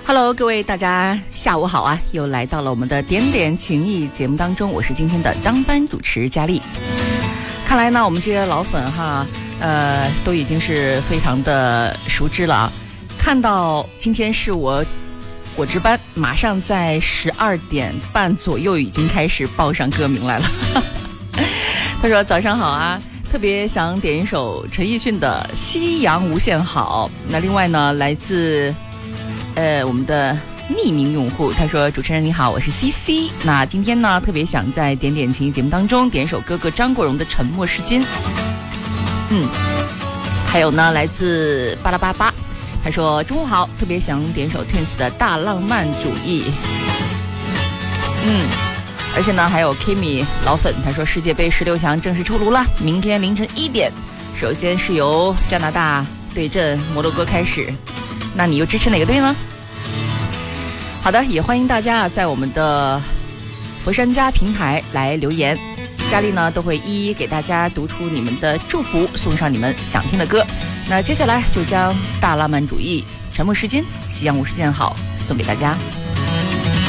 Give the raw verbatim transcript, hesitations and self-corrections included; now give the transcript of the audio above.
Hello， 各位大家下午好啊！又来到了我们的点点情谊节目当中，我是今天的当班主持佳丽。看来呢，我们这些老粉哈，呃，都已经是非常的熟知了啊。看到今天是我我值班，马上在十二点半左右已经开始报上歌名来了。他说早上好啊，特别想点一首陈奕迅的《夕阳无限好》。那另外呢，来自呃我们的匿名用户，他说主持人你好，我是 C C。 那今天呢特别想在点点情谊节目当中点首哥哥张国荣的《沉默是金》。嗯，还有呢来自巴拉巴巴，他说中午好，特别想点首 Twins 的大浪漫主义。嗯，而且呢还有 Kimi 老粉，他说世界杯十六强正式出炉了，明天凌晨一点，首先是由加拿大对阵摩洛哥开始，那你又支持哪个队呢？好的，也欢迎大家啊在我们的佛山家平台来留言，佳丽呢都会一一给大家读出你们的祝福，送上你们想听的歌。那接下来就将大浪漫主义、沉默是金、夕阳无限好送给大家。